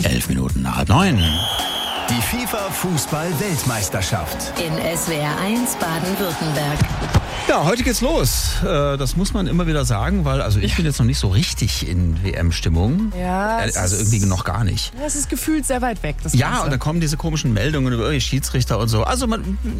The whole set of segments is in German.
8:11. Die FIFA-Fußball-Weltmeisterschaft in SWR 1 Baden-Württemberg. Ja, heute geht's los. Das muss man immer wieder sagen, weil ich bin jetzt noch nicht so richtig in WM-Stimmung. Ja. Also irgendwie noch gar nicht. Ja, es ist gefühlt sehr weit weg. Das Ja, Ganze. und dann kommen diese komischen Meldungen über irgendwelche Schiedsrichter und so. Also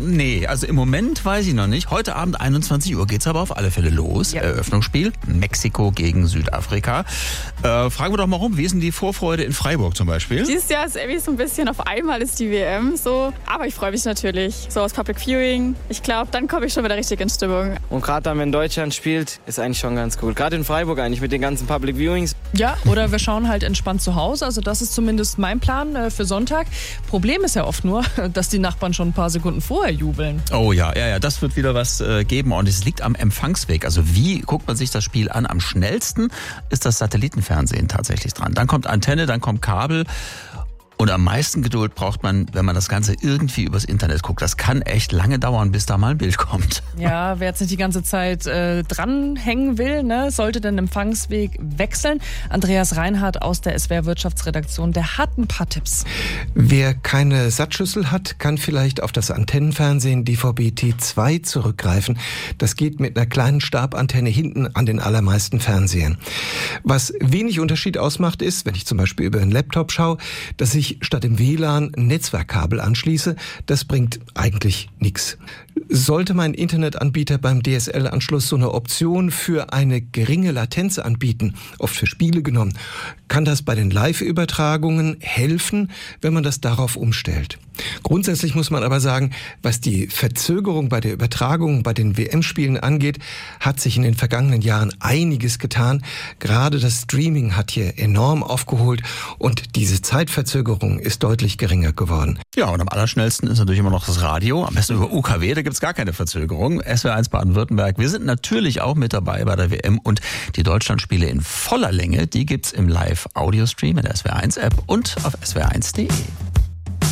im Moment weiß ich noch nicht. Heute Abend 21 Uhr geht's aber auf alle Fälle los. Ja. Eröffnungsspiel Mexiko gegen Südafrika. Fragen wir doch mal rum, wie ist denn die Vorfreude in Freiburg zum Beispiel? Dieses Jahr ist irgendwie so ein bisschen auf einmal ist die WM so. Aber ich freue mich natürlich. So aus Public Viewing. Ich glaube, dann komme ich schon wieder richtig in Stimmung. Und gerade dann, wenn Deutschland spielt, ist eigentlich schon ganz cool. Gerade in Freiburg eigentlich mit den ganzen Public Viewings. Ja, oder wir schauen halt entspannt zu Hause. Also das ist zumindest mein Plan für Sonntag. Problem ist ja oft nur, dass die Nachbarn schon ein paar Sekunden vorher jubeln. Oh ja, das wird wieder was geben. Und es liegt am Empfangsweg. Also wie guckt man sich das Spiel an? Am schnellsten ist das Satellitenfernsehen tatsächlich dran. Dann kommt Antenne, dann kommt Kabel. Und am meisten Geduld braucht man, wenn man das Ganze irgendwie übers Internet guckt. Das kann echt lange dauern, bis da mal ein Bild kommt. Ja, wer jetzt nicht die ganze Zeit dranhängen will, sollte den Empfangsweg wechseln. Andreas Reinhardt aus der SWR Wirtschaftsredaktion, der hat ein paar Tipps. Wer keine Satzschüssel hat, kann vielleicht auf das Antennenfernsehen DVB-T2 zurückgreifen. Das geht mit einer kleinen Stabantenne hinten an den allermeisten Fernsehern. Was wenig Unterschied ausmacht ist, wenn ich zum Beispiel über einen Laptop schaue, dass ich statt im WLAN ein Netzwerkkabel anschließe, das bringt eigentlich nichts. Sollte mein Internetanbieter beim DSL-Anschluss so eine Option für eine geringe Latenz anbieten, oft für Spiele genommen, kann das bei den Live-Übertragungen helfen, wenn man das darauf umstellt. Grundsätzlich muss man aber sagen, was die Verzögerung bei der Übertragung bei den WM-Spielen angeht, hat sich in den vergangenen Jahren einiges getan. Gerade das Streaming hat hier enorm aufgeholt und diese Zeitverzögerung ist deutlich geringer geworden. Ja, und am allerschnellsten ist natürlich immer noch das Radio. Am besten über UKW, da gibt's gar keine Verzögerung. SWR 1 Baden-Württemberg. Wir sind natürlich auch mit dabei bei der WM und die Deutschlandspiele in voller Länge, die gibt's im Live-Audio-Stream in der SWR 1 App und auf swr1.de.